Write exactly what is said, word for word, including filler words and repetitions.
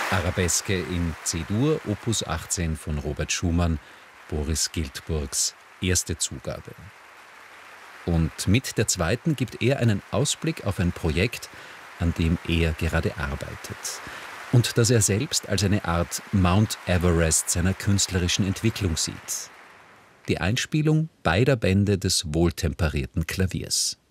Arabeske in C-Dur, Opus achtzehn von Robert Schumann, Boris Giltburgs erste Zugabe. Und mit der zweiten gibt er einen Ausblick auf ein Projekt, an dem er gerade arbeitet. Und das er selbst als eine Art Mount Everest seiner künstlerischen Entwicklung sieht. Die Einspielung beider Bände des wohltemperierten Klaviers.